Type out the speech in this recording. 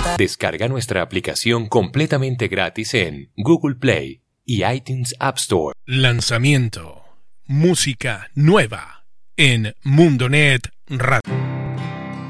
Descarga nuestra aplicación completamente gratis en Google Play y iTunes App Store. Lanzamiento. Música nueva en Mundonet Radio.